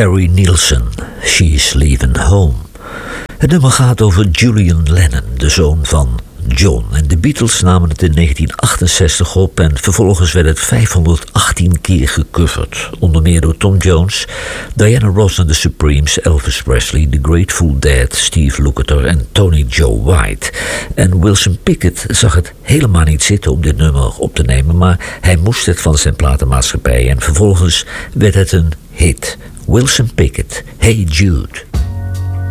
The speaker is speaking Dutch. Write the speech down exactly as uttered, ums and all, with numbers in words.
Harry Nilsson, She's Leaving Home. Het nummer gaat over Julian Lennon, de zoon van John. En de Beatles namen het in negentien achtenzestig op en vervolgens werd het vijfhonderdachttien keer gecoverd. Onder meer door Tom Jones, Diana Ross en The Supremes, Elvis Presley, The Grateful Dead, Steve Lukather en Tony Joe White. En Wilson Pickett zag het helemaal niet zitten om dit nummer op te nemen, maar hij moest het van zijn platenmaatschappij en vervolgens werd het een hit. Wilson Pickett, Hey Jude.